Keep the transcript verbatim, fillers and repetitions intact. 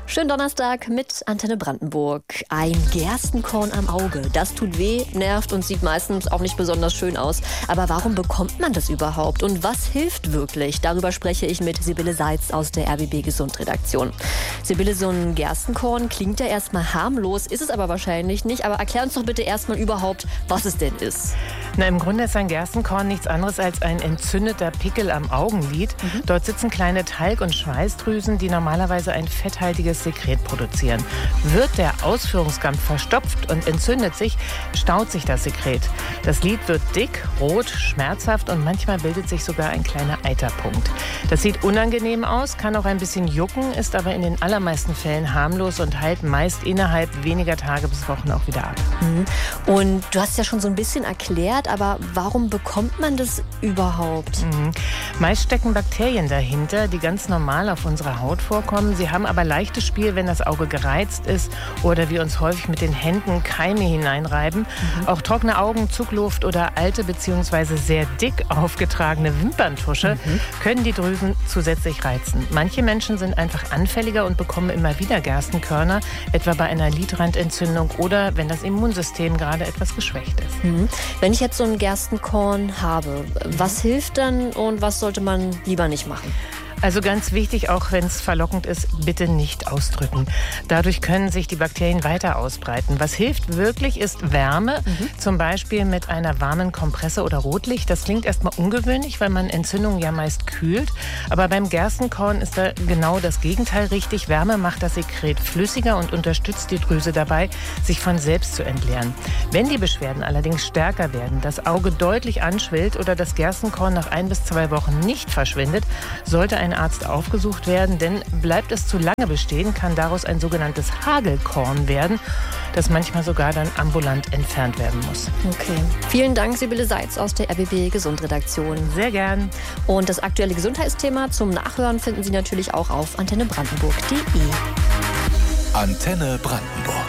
Schönen Donnerstag mit Antenne Brandenburg. Ein Gerstenkorn am Auge. Das tut weh, nervt und sieht meistens auch nicht besonders schön aus. Aber warum bekommt man das überhaupt? Und was hilft wirklich? Darüber spreche ich mit Sibylle Seitz aus der R B B Gesund-Redaktion. Sibylle, so ein Gerstenkorn klingt ja erstmal harmlos, ist es aber wahrscheinlich nicht. Aber erklär uns doch bitte erstmal überhaupt, was es denn ist. Na, im Grunde ist ein Gerstenkorn nichts anderes als ein entzündeter Pickel am Augenlid. Mhm. Dort sitzen kleine Talg- und Schweißdrüsen, die normalerweise ein fetthaltiges Sekret produzieren. Wird der Ausführungsgang verstopft und entzündet sich, staut sich das Sekret. Das Lid wird dick, rot, schmerzhaft und manchmal bildet sich sogar ein kleiner Eiterpunkt. Das sieht unangenehm aus, kann auch ein bisschen jucken, ist aber in den allermeisten Fällen harmlos und heilt meist innerhalb weniger Tage bis Wochen auch wieder ab. Mhm. Und du hast ja schon so ein bisschen erklärt, aber warum bekommt man das überhaupt? Mhm. Meist stecken Bakterien dahinter, die ganz normal auf unserer Haut vorkommen. Sie haben aber leichtes Spiel, wenn das Auge gereizt ist oder wir uns häufig mit den Händen Keime hineinreiben. Mhm. Auch trockene Augen, Zugluft oder alte bzw. sehr dick aufgetragene Wimperntusche mhm. können die Drüsen zusätzlich reizen. Manche Menschen sind einfach anfälliger und bekommen immer wieder Gerstenkörner, etwa bei einer Lidrandentzündung oder wenn das Immunsystem gerade etwas geschwächt ist. Mhm. Wenn ich jetzt so ein Gerstenkorn habe, was hilft dann und was sollte man lieber nicht machen? Also ganz wichtig, auch wenn es verlockend ist, bitte nicht ausdrücken. Dadurch können sich die Bakterien weiter ausbreiten. Was hilft wirklich, ist Wärme, mhm. zum Beispiel mit einer warmen Kompresse oder Rotlicht. Das klingt erstmal ungewöhnlich, weil man Entzündungen ja meist kühlt. Aber beim Gerstenkorn ist da genau das Gegenteil richtig. Wärme macht das Sekret flüssiger und unterstützt die Drüse dabei, sich von selbst zu entleeren. Wenn die Beschwerden allerdings stärker werden, das Auge deutlich anschwillt oder das Gerstenkorn nach ein bis zwei Wochen nicht verschwindet, sollte ein Arzt aufgesucht werden, denn bleibt es zu lange bestehen, kann daraus ein sogenanntes Hagelkorn werden, das manchmal sogar dann ambulant entfernt werden muss. Okay. Vielen Dank, Sibylle Seitz aus der R B B Gesund-Redaktion. Sehr gern. Und das aktuelle Gesundheitsthema zum Nachhören finden Sie natürlich auch auf antenne brandenburg punkt de. Antenne Brandenburg.